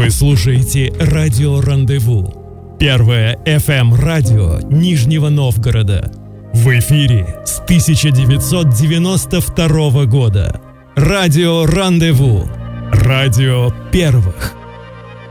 Вы слушаете «Радио Рандеву», первое FM-радио Нижнего Новгорода. В эфире с 1992 года. «Радио Рандеву», радио первых.